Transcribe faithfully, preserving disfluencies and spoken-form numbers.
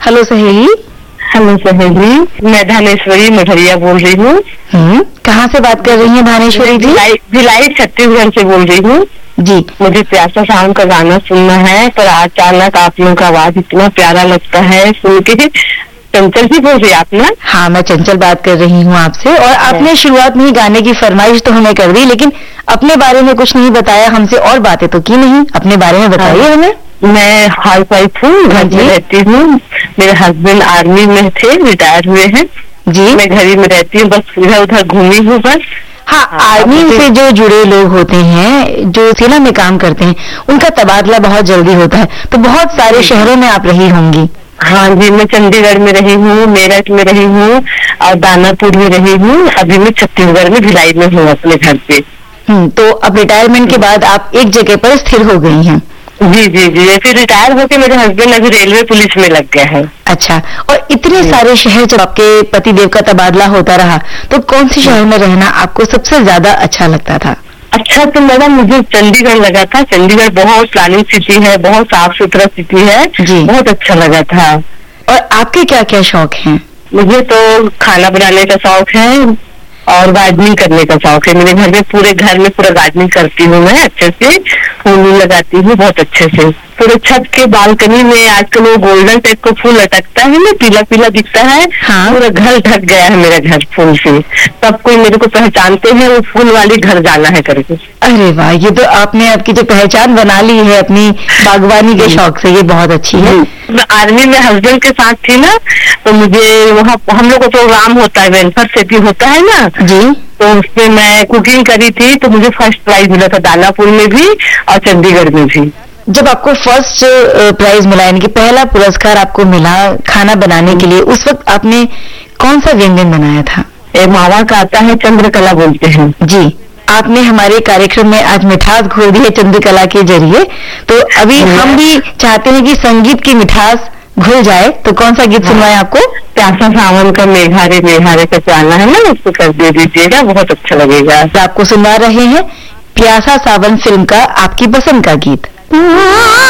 Hello सहेली। Hello सहेली, मैं धानेश्वरी मठरिया बोल रही हूँ। हम्म कहाँ से बात कर रही हैं धानेश्वरी जी? भिलाई छत्तीसगढ़ से बोल रही हूँ जी। मुझे प्यासा सावन का गाना सुनना है, पर अचानक आप लोगों का आवाज इतना प्यारा लगता है सुन के। चंचल जी बोल रही आप ना? हाँ, मैं चंचल बात कर रही हूँ आपसे। और आपने शुरुआत में ही गाने की फरमाइश तो हमें कर दी, लेकिन अपने बारे में कुछ नहीं बताया हमसे, और बातें तो की नहीं। अपने बारे में बताइए हमें। मैं हाउस वाइफ हूँ, घर में रहती हूँ। मेरे हस्बैंड आर्मी में थे, रिटायर हुए हैं जी। मैं घर ही में रहती हूँ, बस इधर उधर घूमी हूँ बस। हाँ, आर्मी से जो जुड़े लोग होते हैं, जो सेना में काम करते हैं, उनका तबादला बहुत जल्दी होता है, तो बहुत सारे शहरों में आप रही होंगी। हाँ जी, मैं चंडीगढ़ में रही हूँ, मेरठ में रही हूँ और दानापुर में रही हूँ। अभी मैं छत्तीसगढ़ में भिलाई में हूँ अपने घर पे। हम्म तो अब रिटायरमेंट के बाद आप एक जगह पर स्थिर हो गई हैं? जी जी जी, फिर रिटायर होके मेरे हस्बैंड अभी रेलवे पुलिस में लग गया है। अच्छा, और इतने सारे शहर जब आपके पतिदेव का तबादला होता रहा, तो कौन से शहर में रहना आपको सबसे ज्यादा अच्छा लगता था? अच्छा तो मैडम मुझे चंडीगढ़ लगा था। चंडीगढ़ बहुत प्लानिंग सिटी है, बहुत साफ सुथरा सिटी है जी, बहुत अच्छा लगा था। और आपके क्या क्या शौक हैं? मुझे तो खाना बनाने का शौक है और गार्डनिंग करने का शौक है। मेरे घर में पूरे घर में पूरा गार्डनिंग करती हूँ मैं, अच्छे से फूल लगाती हूँ बहुत अच्छे से। पूरे छत के बालकनी में आजकल वो गोल्डन टाइप का फूल लटकता है ना, पीला पीला दिखता है। हाँ? पूरा घर ढक गया है मेरा घर फूल से। सब कोई मेरे को पहचानते हैं, वो फूल वाली घर जाना है करके। अरे वाह, ये तो आपने आपकी जो पहचान बना ली है अपनी बागवानी के शौक से, ये बहुत अच्छी है। मैं आर्मी में हस्बैंड के साथ थी ना, तो मुझे वहाँ हम लोग का प्रोग्राम होता है, वेलफेयर सिटी होता है ना जी, तो उसमें मैं कुकिंग करी थी, तो मुझे फर्स्ट प्राइज मिला था दानापुर में भी और चंडीगढ़ में भी। जब आपको फर्स्ट प्राइज मिला, यानी कि पहला पुरस्कार आपको मिला खाना बनाने के लिए, उस वक्त आपने कौन सा व्यंजन बनाया था? ए, मावा का आता है, चंद्रकला बोलते हैं जी। आपने हमारे कार्यक्रम में आज मिठास घोल दी है चंद्रकला के जरिए, तो अभी हम भी चाहते हैं कि संगीत की मिठास घुल जाए, तो कौन सा गीत सुनवाएं आपको? प्यासा सावन का मेघारे मेघारे का प्याला है ना, उसको कर दे दीजिएगा, बहुत अच्छा लगेगा। आपको सुनवा रहे हैं प्यासा सावन फिल्म का आपकी पसंद का गीत।